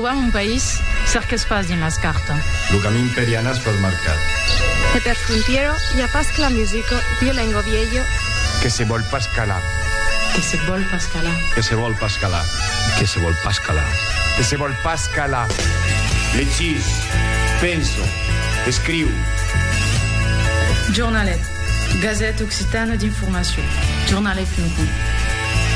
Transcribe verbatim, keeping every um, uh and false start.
situam un país, cer que es pas din las cartes. Lo camí imperianas pel mercat. E per frontiero ja pas que la musica dio lengo viejo. Que se vol pas calar. Que se vol pas calar. Que se vol pas calar. Que se vol pas calar. Que se vol pas calar. Llegís, penso, escriu. Jornalet, Gazette Occitane d'informació. jornalet punt com.